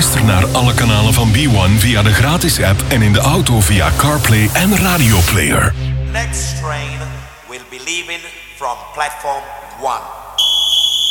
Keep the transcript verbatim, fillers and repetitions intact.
Luister naar alle kanalen van B one via de gratis app en in de auto via CarPlay en Radio Player. Next train will be leaving from platform one.